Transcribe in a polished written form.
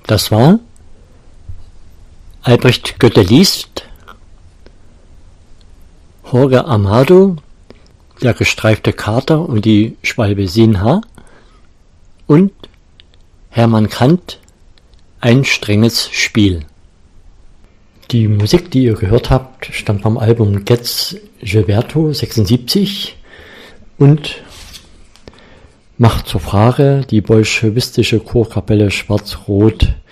Das war Albrecht Goette liest, Jorge Amado, Der gestreifte Kater und die Schwalbe Sinha und Hermann Kant, Ein strenges Spiel. Die Musik, die ihr gehört habt, stammt vom Album Getz Gilberto 76 und macht zur Frage die bolschewistische Chorkapelle Schwarz-Rot